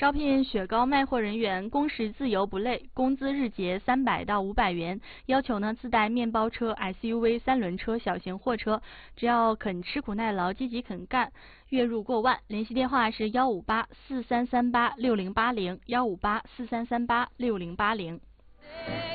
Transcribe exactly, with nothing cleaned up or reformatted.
招聘雪糕卖货人员，工时自由不累，工资日结三百到五百元，要求呢自带面包车、S U V、三轮车、小型货车，只要肯吃苦耐劳、积极肯干，月入过万。联系电话是幺五八四三三八六零八零，幺五八四三三八六零八零。